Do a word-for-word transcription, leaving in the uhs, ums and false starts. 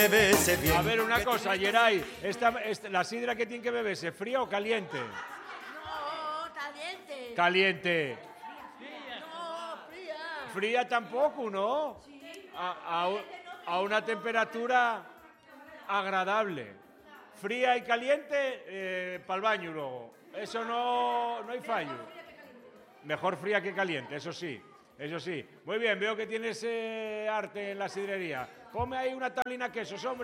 Bébese bien. A ver, una cosa, Geray, esta, esta, ¿la sidra que tiene que beberse, fría o caliente? No, caliente. Caliente. No, fría. Fría tampoco, ¿no? A, a, a una temperatura agradable. Fría y caliente, eh, para el baño luego. Eso no, no hay fallo. Mejor fría que caliente, eso sí. Eso sí. Muy bien, veo que tienes eh, arte en la sidrería. Come ahí una tablina quesos, hombre.